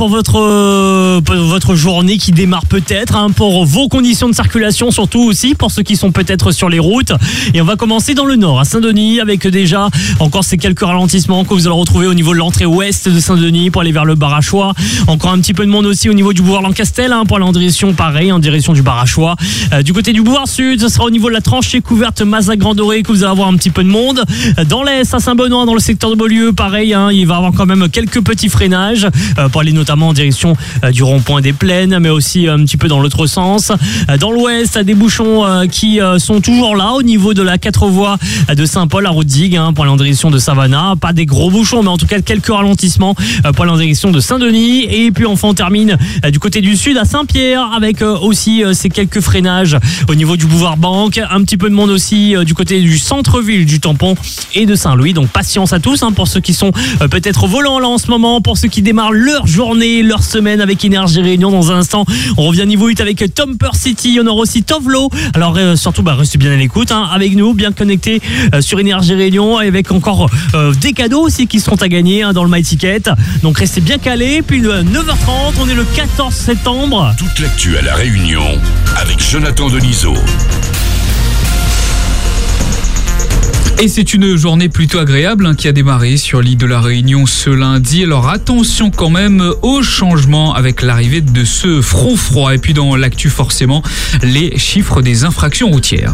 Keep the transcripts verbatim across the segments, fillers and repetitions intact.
pour votre, euh, pour votre journée qui démarre peut-être, hein, pour vos conditions de circulation surtout aussi, pour ceux qui sont peut-être sur les routes. Et on va commencer dans le nord, à Saint-Denis, avec déjà encore ces quelques ralentissements que vous allez retrouver au niveau de l'entrée ouest de Saint-Denis pour aller vers le Barachois. Encore un petit peu de monde aussi au niveau du boulevard Lancastel, hein, pour aller en direction, pareil, en direction du Barachois. Euh, du côté du boulevard sud, ce sera au niveau de la tranchée couverte Mazac-Grand-Doré que vous allez avoir un petit peu de monde. Dans l'est, à Saint-Benoît, dans le secteur de Beaulieu, pareil, hein, il va y avoir quand même quelques petits freinages euh, pour aller notamment en direction euh, du rond-point des Plaines, mais aussi un petit peu dans l'autre sens. Euh, dans l'ouest, des bouchons euh, qui euh, sont toujours là au niveau de la quatre voies de Saint-Paul à Route-Digue, hein, pour aller en direction de Savannah. Pas des gros bouchons, mais en tout cas quelques ralentissements euh, pour aller en direction de Saint-Denis. Et puis enfin on termine euh, du côté du sud à Saint-Pierre avec euh, aussi euh, ces quelques freinages au niveau du boulevard Banque. Un petit peu de monde aussi euh, du côté du centre-ville du Tampon et de Saint-Louis. Donc patience à tous, hein, pour ceux qui sont euh, peut-être au volant là en ce moment, pour ceux qui démarrent leur journée, leur semaine avec Énergie Réunion. Dans un instant, on revient niveau huit avec Tomper City. On aura aussi Tovlo. Alors euh, surtout, bah, restez bien à l'écoute, hein, avec nous, bien connectés euh, sur Énergie Réunion, avec encore euh, des cadeaux aussi qui sont à gagner, hein, dans le My Ticket. Donc restez bien calés. Puis euh, neuf heures trente, on est le quatorze septembre. Toute l'actu à La Réunion avec Jonathan Denisot. Et c'est une journée plutôt agréable, hein, qui a démarré sur l'île de la Réunion ce lundi. Alors attention quand même au changement avec l'arrivée de ce front froid. Et puis dans l'actu forcément, les chiffres des infractions routières.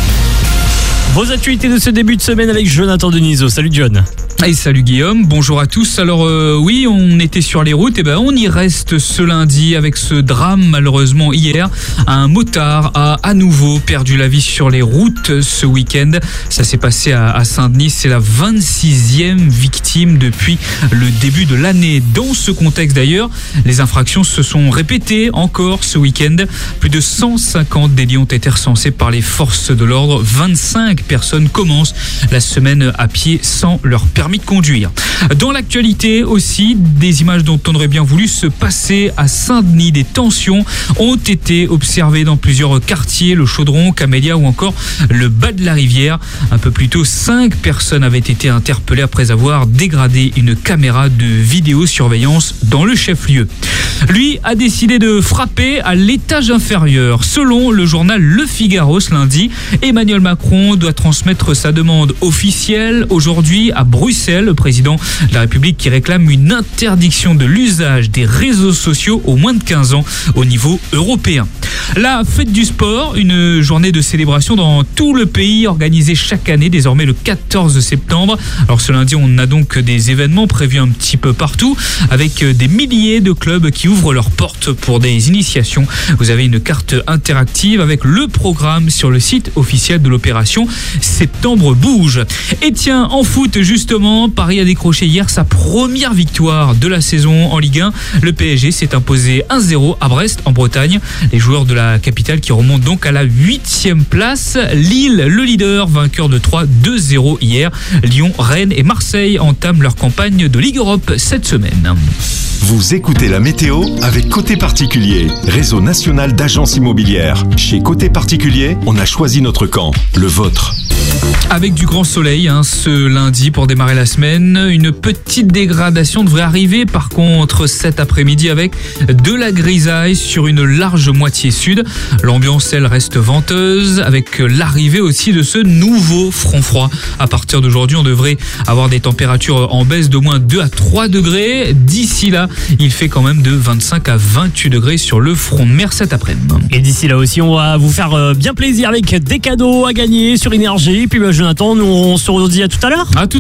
Vos actualités de ce début de semaine avec Jonathan Denisot. Salut John. Et salut Guillaume, bonjour à tous. Alors euh, oui, on était sur les routes, et ben on y reste ce lundi avec ce drame malheureusement hier. Un motard a à nouveau perdu la vie sur les routes ce week-end. Ça s'est passé à, à Saint-Denis, c'est la vingt-sixième victime depuis le début de l'année. Dans ce contexte d'ailleurs, les infractions se sont répétées encore ce week-end. Plus de cent cinquante délits ont été recensés par les forces de l'ordre. vingt-cinq personnes commencent la semaine à pied sans leur permis de conduire. Dans l'actualité aussi, des images dont on aurait bien voulu se passer à Saint-Denis. Des tensions ont été observées dans plusieurs quartiers, le Chaudron, Camélia ou encore le bas de la Rivière. Un peu plus tôt, cinq personnes avaient été interpellées après avoir dégradé une caméra de vidéosurveillance dans le chef-lieu. Lui a décidé de frapper à l'étage inférieur. Selon le journal Le Figaro ce lundi, Emmanuel Macron doit transmettre sa demande officielle aujourd'hui à Bruxelles, le président de la République qui réclame une interdiction de l'usage des réseaux sociaux aux moins de quinze ans au niveau européen. La fête du sport, une journée de célébration dans tout le pays organisée chaque année, désormais le quatorze septembre. Alors ce lundi, on a donc des événements prévus un petit peu partout avec des milliers de clubs qui ouvrent leurs portes pour des initiations. Vous avez une carte interactive avec le programme sur le site officiel de l'opération Septembre Bouge. Et tiens, en foot justement, Paris a décroché hier sa première victoire de la saison en Ligue un. Le P S G s'est imposé un zéro à Brest en Bretagne. Les joueurs de la capitale qui remontent donc à la huitième place. Lille, le leader, vainqueur de trois deux zéro hier. Lyon, Rennes et Marseille entament leur campagne de Ligue Europe cette semaine. Vous écoutez la météo avec Côté Particulier, réseau national d'agences immobilières. Chez Côté Particulier, on a choisi notre camp, le vôtre. Avec du grand soleil, hein, ce lundi pour démarrer la semaine. Une petite dégradation devrait arriver par contre cet après-midi avec de la grisaille sur une large moitié sud. L'ambiance, elle, reste venteuse avec l'arrivée aussi de ce nouveau front froid. À partir d'aujourd'hui, on devrait avoir des températures en baisse d'au moins deux à trois degrés. D'ici là, il fait quand même de vingt-cinq à vingt-huit degrés sur le front de mer cet après-midi. Et d'ici là aussi, on va vous faire bien plaisir avec des cadeaux à gagner sur Énergie. Puis bah, Jonathan, nous on se redit à tout à l'heure. À tout